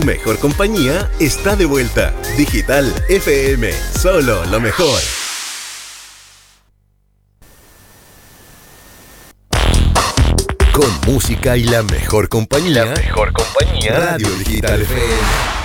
Mejor Compañía está de vuelta. Digital FM, solo lo mejor. Con música y la mejor compañía. Radio Digital FM.